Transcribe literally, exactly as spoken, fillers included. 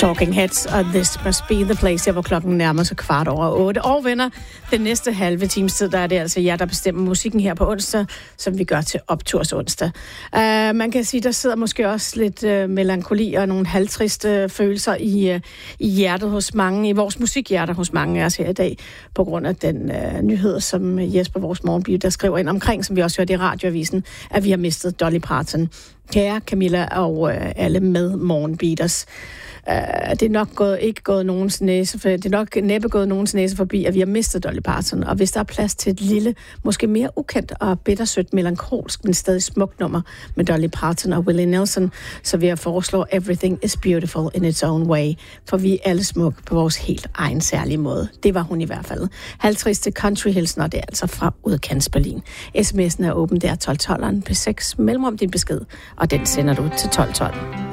Talking Heads og This Must Be The Place, her hvor klokken nærmer sig kvart over otte. Og venner, den næste halve times tid, der er det altså jer, der bestemmer musikken her på onsdag, som vi gør til opturs onsdag. Uh, man kan sige, der sidder måske også lidt uh, melankoli og nogle halvtriste følelser i, uh, i hjertet hos mange, i vores musikhjerter hos mange af os her i dag, på grund af den uh, nyhed, som Jesper, vores morgenbio, der skriver ind omkring, som vi også hørte i radioavisen, at vi har mistet Dolly Parton. Kære Camilla og uh, alle med morgenbeaters. Uh, det er nok gået, ikke gået nogens næse, for det er nok næppe gået nogens næse forbi, at vi har mistet Dolly Parton. Og hvis der er plads til et lille, måske mere ukendt og bittersødt melankolsk, men stadig smukt nummer med Dolly Parton og Willie Nelson, så vil jeg foreslå Everything is Beautiful in its Own Way. For vi er alle smukke på vores helt egen særlige måde. Det var hun i hvert fald. halvtreds Country Hilsner, det er altså fra Udkants Berlin. sms'en er åben, det er tolv tolv P seks. Mellemrum din besked, og den sender du til tolv tolv.